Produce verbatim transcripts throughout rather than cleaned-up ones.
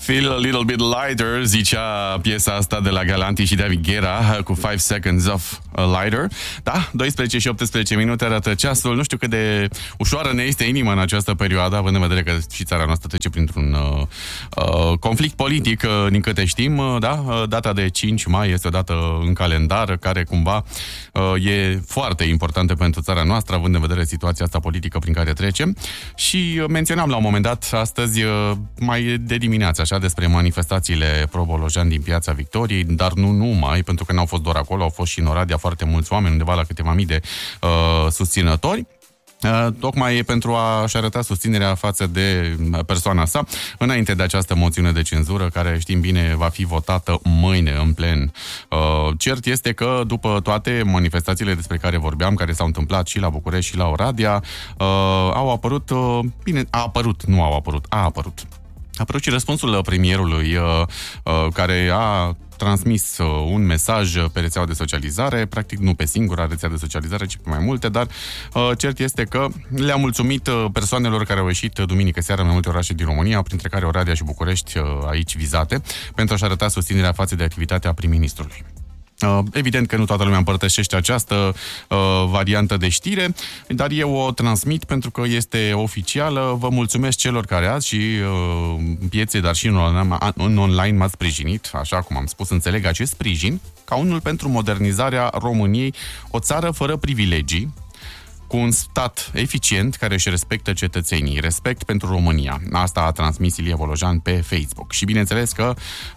Feel a little bit lighter, zicea piesa asta de la Galanti și David Guetta cu five seconds of a lighter. Da, doisprezece și optsprezece minute arată ceasul. Nu știu cât de ușoară ne este inima în această perioadă, având în vedere că și țara noastră trece printr-un uh, uh, conflict politic, uh, din câte știm, uh, da? Uh, data de cinci mai este o dată în calendar care cumva uh, e foarte importantă pentru țara noastră, având în vedere situația asta politică prin care trecem. Și uh, menționam la un moment dat, astăzi, uh, mai de dimineață, așa, despre manifestațiile pro-Bolojan din Piața Victoriei, dar nu numai, pentru că n-au fost doar acolo, au fost și în Oradea foarte mulți oameni, undeva la câteva mii de uh, susținători. Uh, tocmai pentru a-și arăta susținerea față de persoana sa, înainte de această moțiune de cenzură, care știm bine va fi votată mâine în plen. Uh, cert este că după toate manifestațiile despre care vorbeam, care s-au întâmplat și la București și la Oradea, uh, au apărut, uh, bine, a apărut, nu au apărut, a apărut. A apărut și răspunsul premierului, uh, uh, care a transmis uh, un mesaj pe rețeaua de socializare, practic nu pe singura rețea de socializare, ci pe mai multe, dar uh, cert este că le-a mulțumit uh, persoanelor care au ieșit uh, duminică seara în mai multe orașe din România, printre care Oradea și București, uh, aici vizate, pentru a-și arăta susținerea față de activitatea prim-ministrului. Uh, evident că nu toată lumea împărtășește această uh, variantă de știre, dar eu o transmit pentru că este oficială. Vă mulțumesc celor care azi și uh, în piețe, dar și în online, în online m-ați sprijinit, așa cum am spus, înțeleg acest sprijin ca unul pentru modernizarea României, o țară fără privilegii, cu un stat eficient care își respectă cetățenii. Respect pentru România. Asta a transmis Ilie Bolojan pe Facebook. Și bineînțeles că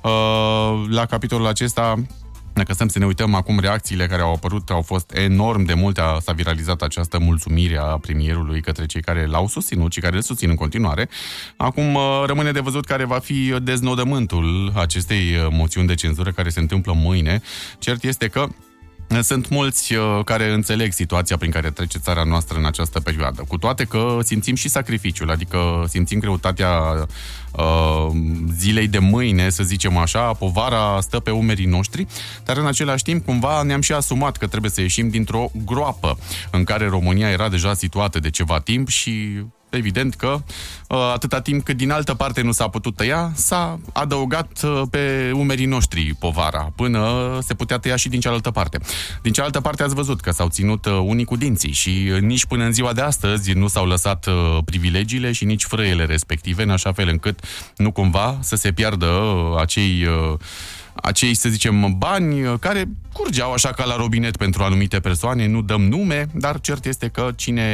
uh, la capitolul acesta, dacă stăm să ne uităm acum, reacțiile care au apărut au fost enorm de multe. S-a viralizat această mulțumire a premierului către cei care l-au susținut și care îl susțin în continuare. Acum rămâne de văzut care va fi deznodământul acestei moțiuni de cenzură care se întâmplă mâine. Cert este că sunt mulți uh, care înțeleg situația prin care trece țara noastră în această perioadă. Cu toate că simțim și sacrificiul, adică simțim greutatea uh, zilei de mâine, să zicem așa, povara stă pe umerii noștri, dar în același timp cumva ne-am și asumat că trebuie să ieșim dintr-o groapă în care România era deja situată de ceva timp și evident că atâta timp cât din altă parte nu s-a putut tăia, s-a adăugat pe umerii noștri povara, până se putea tăia și din cealaltă parte. Din cealaltă parte ați văzut că s-au ținut unii cu dinții și nici până în ziua de astăzi nu s-au lăsat privilegiile și nici frâiele respective, în așa fel încât nu cumva să se piardă acei acei, să zicem, bani care curgeau așa ca la robinet pentru anumite persoane, nu dăm nume, dar cert este că cine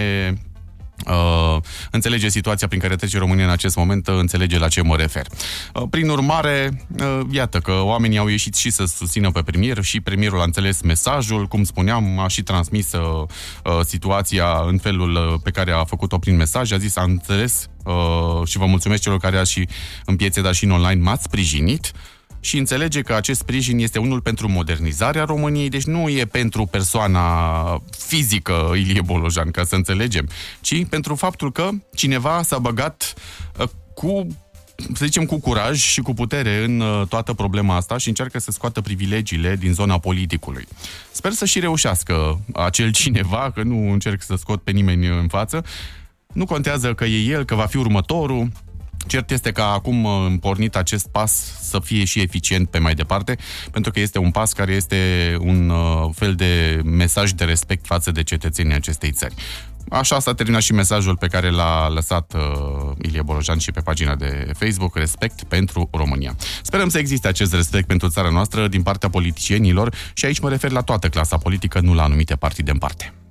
Uh, înțelege situația prin care trece România în acest moment, uh, înțelege la ce mă refer. Uh, prin urmare, uh, iată că oamenii au ieșit și să susțină pe premier și premierul a înțeles mesajul, cum spuneam, a și transmis uh, uh, situația în felul uh, pe care a făcut-o prin mesaj, a zis, a înțeles uh, și vă mulțumesc celor care azi și în piețe, dar și în online m-ați sprijinit. Și înțelege că acest sprijin este unul pentru modernizarea României, deci nu e pentru persoana fizică Ilie Bolojan, ca să înțelegem, ci pentru faptul că cineva s-a băgat uh, cu, să zicem, cu curaj și cu putere în uh, toată problema asta și încearcă să scoată privilegiile din zona politicului. Sper să și reușească acel cineva, că nu încerc să scot pe nimeni în față. Nu contează că e el, că va fi următorul. Cert este că acum pornit acest pas să fie și eficient pe mai departe, pentru că este un pas care este un fel de mesaj de respect față de cetățenii acestei țări. Așa s-a terminat și mesajul pe care l-a lăsat uh, Ilie Bolojan și pe pagina de Facebook, respect pentru România. Sperăm să existe acest respect pentru țara noastră din partea politicienilor și aici mă refer la toată clasa politică, nu la anumite partide în parte.